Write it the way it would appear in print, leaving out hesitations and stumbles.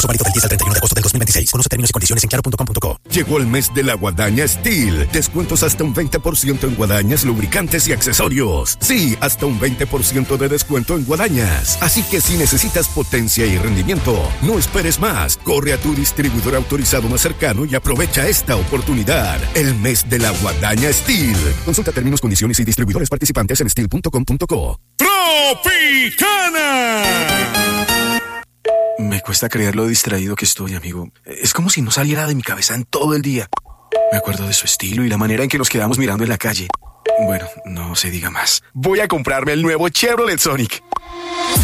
Descuento válido del 10 al 31 de agosto del 2026. Conoce términos y condiciones en claro.com.co. Llegó el mes de la guadaña Steel. Descuentos hasta un 20% en guadañas, lubricantes y accesorios. Sí, hasta un 20% de descuento en guadañas. Así que si necesitas potencia y rendimiento, no esperes más. Corre a tu distribuidor autorizado más cercano y aprovecha esta oportunidad. El mes de la guadaña Steel. Consulta términos, condiciones y distribuidores participantes en steel.com.co. ¡Tropicana! Me cuesta creer lo distraído que estoy, amigo. Es como si no saliera de mi cabeza en todo el día. Me acuerdo de su estilo y la manera en que nos quedamos mirando en la calle. Bueno, no se diga más. Voy a comprarme el nuevo Chevrolet Sonic.